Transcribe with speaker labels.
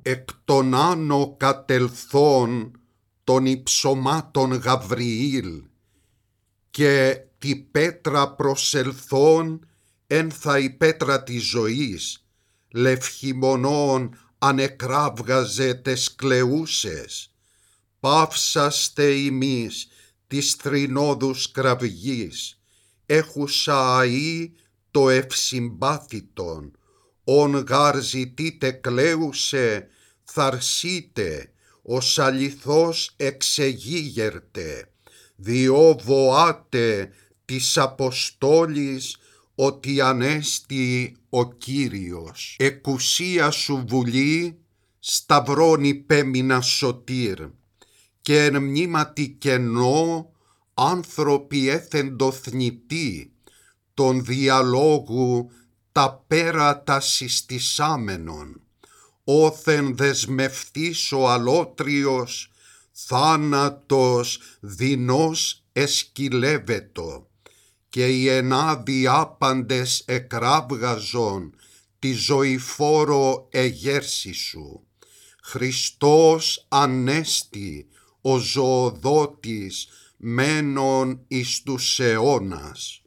Speaker 1: εκ των άνω κατελθών των υψωμάτων Γαβριήλ, και τη πέτρα προσελθών ένθα η πέτρα της ζωής, λευχημονών ανεκράβγαζε τες κλεούσες, παύσαστε ημείς της θρηνόδους κραυγής, έχουσα αεί το ευσυμπάθητον, ον γάρ ζητείτε κλαίουσε, θαρσείτε, ως αληθώς εξεγίγερτε, διό βοάτε της Αποστόλης, ότι ανέστη ο Κύριος. Εκουσία σου βουλή, σταυρών υπέμεινα σωτήρ, και εν μνήματι κενό, άνθρωποι έθεντο θνητοί, τον διαλόγου τα πέρατα συστησάμενον, όθεν δεσμευτής ο αλότριος, θάνατος δεινός εσκυλεύετο, και οι ενάδοι άπαντες εκράβγαζον τη ζωηφόρο εγέρση σου. Χριστός ανέστη ο ζωοδότης μένον εις τους αιώνας.